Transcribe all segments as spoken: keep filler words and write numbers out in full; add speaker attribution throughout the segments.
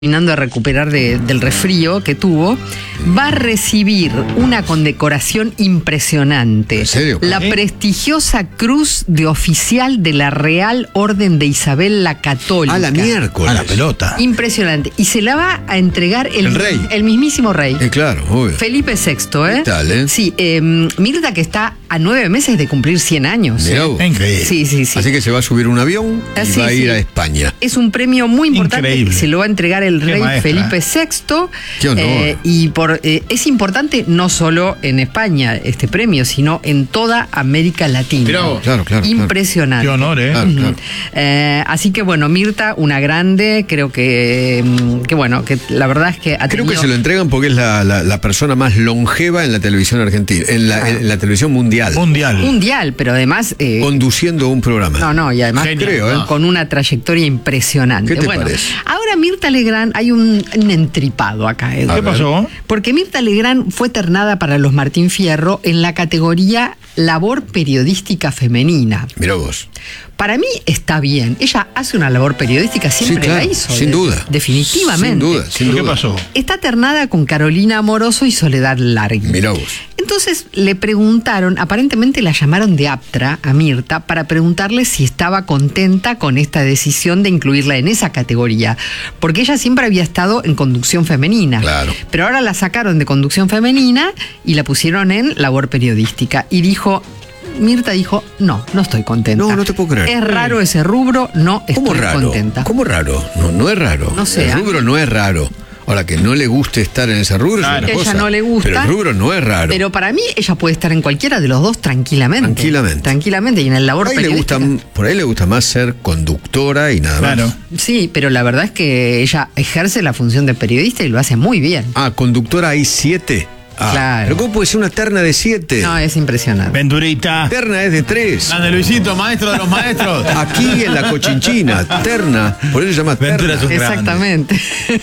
Speaker 1: terminando de recuperar de, del resfrío que tuvo, va a recibir una condecoración impresionante.
Speaker 2: ¿En serio?
Speaker 1: La
Speaker 2: ¿Eh?
Speaker 1: prestigiosa Cruz de Oficial de la Real Orden de Isabel la Católica.
Speaker 2: A la miércoles.
Speaker 3: A la pelota.
Speaker 1: Impresionante. Y se la va a entregar el,
Speaker 2: El rey.
Speaker 1: el mismísimo rey.
Speaker 2: Eh, claro, obvio.
Speaker 1: Felipe sexto, ¿eh?
Speaker 2: ¿Qué tal, eh?
Speaker 1: Sí, eh, Mirta que está a nueve meses de cumplir cien años.
Speaker 2: Mirá
Speaker 1: ¿eh?
Speaker 2: vos.
Speaker 3: Increíble.
Speaker 1: Sí, sí, sí.
Speaker 2: Así que se va a subir un avión y
Speaker 1: Ah, sí,
Speaker 2: va a ir
Speaker 1: sí.
Speaker 2: a España.
Speaker 1: Es un premio muy importante.
Speaker 3: Increíble.
Speaker 1: Se lo va a entregar el
Speaker 3: Qué
Speaker 1: rey
Speaker 3: maestra,
Speaker 1: Felipe
Speaker 3: ¿eh?
Speaker 1: sexto.
Speaker 2: Qué honor.
Speaker 1: Eh, y por eh, es importante no solo en España este premio, sino en toda América Latina.
Speaker 2: Mirá vos. Claro, claro,
Speaker 1: Impresionante.
Speaker 3: Qué honor, ¿eh?
Speaker 2: Claro,
Speaker 1: Ujú.
Speaker 2: claro.
Speaker 1: Eh, así que bueno, Mirta, una grande, creo que, mm, que bueno, que la verdad es que ha
Speaker 2: Creo
Speaker 1: tenido...
Speaker 2: que se lo entregan porque es la, la, la persona más longeva en la televisión argentina, en la, en la televisión mundial,
Speaker 3: Mundial.
Speaker 1: mundial, pero además... eh,
Speaker 2: conduciendo un programa.
Speaker 1: No, no, y además
Speaker 3: Genial.
Speaker 2: Creo, ¿eh?
Speaker 1: con una trayectoria impresionante.
Speaker 2: ¿Qué te
Speaker 1: bueno,
Speaker 2: parece?
Speaker 1: ahora Mirta Legrand, hay un, un entripado acá, Edu.
Speaker 2: A
Speaker 3: ¿Qué
Speaker 2: ver.
Speaker 3: pasó?
Speaker 1: Porque Mirta Legrand fue ternada para los Martín Fierro en la categoría Labor Periodística Femenina.
Speaker 2: Mirá vos.
Speaker 1: Para mí está bien. Ella hace una labor periodística, siempre
Speaker 2: Sí, claro,
Speaker 1: la hizo.
Speaker 2: sin
Speaker 1: de-
Speaker 2: duda.
Speaker 1: Definitivamente.
Speaker 2: Sin duda, sin
Speaker 3: ¿Qué
Speaker 2: duda.
Speaker 3: pasó?
Speaker 1: Está ternada con Carolina Amoroso y Soledad Largui.
Speaker 2: Mirá vos.
Speaker 1: Entonces le preguntaron, aparentemente la llamaron de Aptra a Mirta para preguntarle si estaba contenta con esta decisión de incluirla en esa categoría, porque ella siempre había estado en conducción femenina.
Speaker 2: Claro.
Speaker 1: Pero ahora la sacaron de conducción femenina y la pusieron en labor periodística. Y dijo, Mirta dijo, no, no estoy contenta.
Speaker 2: No, no te puedo creer.
Speaker 1: Es raro ese rubro, no
Speaker 2: ¿Cómo
Speaker 1: estoy
Speaker 2: raro?
Speaker 1: contenta.
Speaker 2: ¿Cómo raro? No, no es raro.
Speaker 1: No sé,
Speaker 2: El
Speaker 1: ¿ah?
Speaker 2: rubro no es raro. Ahora, que no le guste estar en ese rubro
Speaker 3: Claro.
Speaker 2: es
Speaker 1: Que
Speaker 2: una
Speaker 1: a ella
Speaker 2: cosa.
Speaker 1: no le gusta.
Speaker 2: Pero el rubro no es raro.
Speaker 1: Pero para mí ella puede estar en cualquiera de los dos tranquilamente.
Speaker 2: Tranquilamente.
Speaker 1: Tranquilamente. Y en el labor
Speaker 2: por, ahí le gusta,
Speaker 1: periodística.
Speaker 2: por ahí le gusta más ser conductora y nada
Speaker 3: Claro.
Speaker 2: más.
Speaker 1: Sí, pero la verdad es que ella ejerce la función de periodista y lo hace muy bien.
Speaker 2: Ah, conductora hay siete. Ah,
Speaker 1: Claro.
Speaker 2: Pero ¿cómo puede ser una terna de siete?
Speaker 1: No, es impresionante.
Speaker 3: Venturita.
Speaker 2: Terna es de tres.
Speaker 4: Grande Luisito, maestro de los maestros.
Speaker 2: Aquí en la Cochinchina, terna. Por eso se llama
Speaker 3: Ventura
Speaker 2: terna.
Speaker 3: es un
Speaker 1: Exactamente.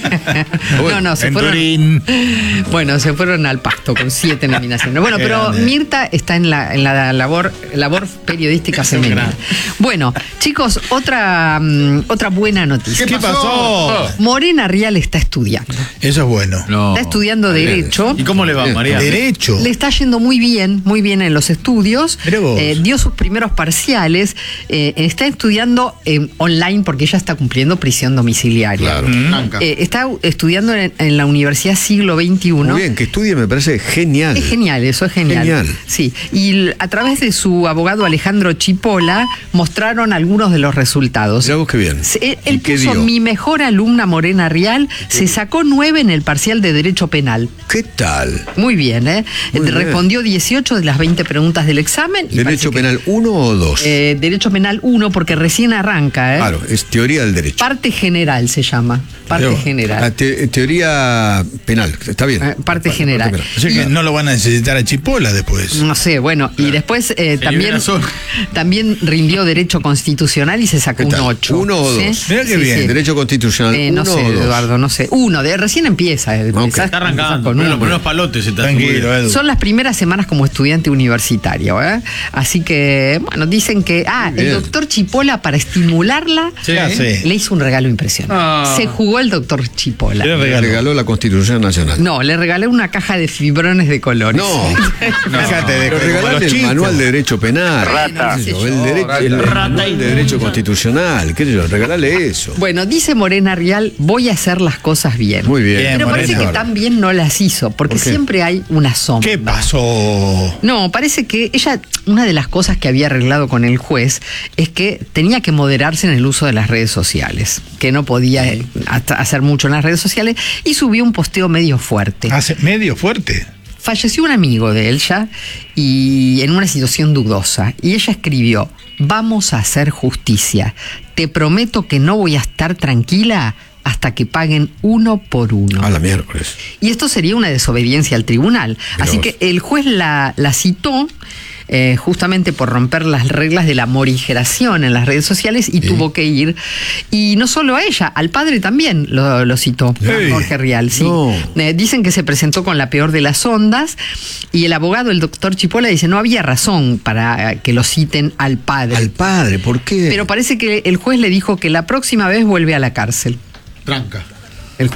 Speaker 1: no, no, se fueron,
Speaker 3: Venturín.
Speaker 1: bueno, se fueron al pasto con siete nominaciones. Bueno,
Speaker 3: Qué
Speaker 1: pero
Speaker 3: grande.
Speaker 1: Mirta está en la, en la labor, labor periodística
Speaker 3: Es un
Speaker 1: femenina.
Speaker 3: gran.
Speaker 1: Bueno, chicos, otra, mm, otra buena noticia.
Speaker 3: ¿Qué pasó?
Speaker 1: Morena Rial está estudiando.
Speaker 3: Eso es bueno.
Speaker 4: No.
Speaker 1: Está estudiando
Speaker 2: bien.
Speaker 1: Derecho.
Speaker 4: ¿Y cómo le va,
Speaker 2: Bien.
Speaker 4: María?
Speaker 3: Derecho.
Speaker 1: Le está yendo muy bien, muy bien en los estudios.
Speaker 3: Mirá vos.
Speaker 1: Eh, dio sus primeros parciales. Eh, está estudiando eh, online porque ella está cumpliendo prisión domiciliaria.
Speaker 2: Claro.
Speaker 4: Blanca.
Speaker 1: Eh, está estudiando en, en la Universidad Siglo veintiuno.
Speaker 2: Muy bien, que estudie me parece genial.
Speaker 1: Es genial, eso es genial.
Speaker 2: Genial.
Speaker 1: Sí, y l- a través de su abogado Alejandro Chipola mostraron algunos de los resultados.
Speaker 2: Mirá vos qué bien.
Speaker 1: Se- Él,
Speaker 2: ¿Y
Speaker 1: él
Speaker 2: qué
Speaker 1: puso
Speaker 2: dio?
Speaker 1: mi mejor alumna Morena Rial, se sacó nueve en el parcial de Derecho Penal.
Speaker 2: ¿Qué tal?
Speaker 1: Muy bien, ¿eh?
Speaker 2: Muy bien.
Speaker 1: Respondió dieciocho de las veinte preguntas del examen. y
Speaker 2: ¿Derecho
Speaker 1: parece que-
Speaker 2: penal uno o dos?
Speaker 1: eh, Derecho Penal uno, porque recién arranca, ¿eh?
Speaker 2: Claro, es teoría del derecho.
Speaker 1: Parte general se llama. Parte
Speaker 3: Pero,
Speaker 1: general.
Speaker 2: La te- teoría penal, está bien.
Speaker 1: Eh, parte general.
Speaker 2: penal.
Speaker 3: O sea que no lo van a necesitar a Chipola después.
Speaker 1: No sé, bueno, y después eh, también,
Speaker 4: libera solo.
Speaker 1: también rindió Derecho Constitucional y se sacó
Speaker 2: ¿Qué
Speaker 1: un
Speaker 2: tal?
Speaker 1: ocho.
Speaker 2: ¿Uno o
Speaker 1: ¿Sí?
Speaker 2: dos?
Speaker 3: Mirá qué bien.
Speaker 2: Derecho constitucional
Speaker 1: Eh, no
Speaker 2: uno
Speaker 1: sé,
Speaker 2: o dos.
Speaker 1: Eduardo, no sé. Uno, de, recién empieza. eh,
Speaker 2: Ok.
Speaker 1: empezás-
Speaker 4: Está arrancando.
Speaker 1: empezás con
Speaker 4: Con
Speaker 1: uno.
Speaker 4: unos, unos palotes se está
Speaker 3: Tranquilo, Edu.
Speaker 1: Son las primeras semanas como estudiante universitario, ¿eh? Así que, bueno, dicen que, ah,
Speaker 2: Muy
Speaker 1: el
Speaker 2: bien.
Speaker 1: doctor Chipola, para estimularla,
Speaker 4: Sí.
Speaker 3: ¿Qué hace?
Speaker 1: le hizo un regalo impresionante.
Speaker 4: Ah.
Speaker 1: Se jugó el doctor Chipola.
Speaker 3: ¿Qué
Speaker 2: Le
Speaker 3: regaló?
Speaker 2: regaló la Constitución Nacional.
Speaker 1: No, le regalé una caja de fibrones de colores.
Speaker 2: No.
Speaker 3: Fíjate, de
Speaker 2: Pero
Speaker 3: como
Speaker 2: regalarle
Speaker 3: los
Speaker 2: el
Speaker 3: chicos.
Speaker 2: manual de derecho penal.
Speaker 1: Rata.
Speaker 2: qué sé yo,
Speaker 1: Qué sé
Speaker 2: el,
Speaker 1: yo,
Speaker 2: derecho, el, el
Speaker 4: rata
Speaker 2: manual de derecho constitucional. ¿Qué sé yo? Regalale eso.
Speaker 1: Bueno, dice Morena Rial, voy a hacer las cosas bien.
Speaker 2: Muy bien.
Speaker 3: Bien,
Speaker 1: Pero parece
Speaker 3: Morena.
Speaker 1: que tan bien no las hizo, porque
Speaker 2: ¿Por qué?
Speaker 1: siempre hay una sombra.
Speaker 3: ¿Qué pasó?
Speaker 1: No, parece que ella, una de las cosas que había arreglado con el juez es que tenía que moderarse en el uso de las redes sociales, que no podía eh, hasta hacer mucho en las redes sociales, y subió un posteo medio fuerte.
Speaker 3: Hace medio fuerte.
Speaker 1: Falleció un amigo de él ya, y en una situación dudosa, y ella escribió: vamos a hacer justicia, te prometo que no voy a estar tranquila hasta que paguen uno por uno.
Speaker 2: A la miércoles.
Speaker 1: Y esto sería una desobediencia al tribunal.
Speaker 2: Mirá
Speaker 1: Así
Speaker 2: vos.
Speaker 1: que el juez la, la citó eh, justamente por romper las reglas de la morigeración en las redes sociales y
Speaker 2: Sí.
Speaker 1: tuvo que ir. Y no solo a ella, al padre también lo, lo citó,
Speaker 3: Ey.
Speaker 1: a Jorge Rial. Sí.
Speaker 2: No.
Speaker 1: Eh, dicen que se presentó con la peor de las ondas y el abogado, el doctor Chipola, dice no había razón para que lo citen al padre.
Speaker 2: Al padre, ¿por qué?
Speaker 1: Pero parece que el juez le dijo que la próxima vez vuelve a la cárcel.
Speaker 4: Tranca.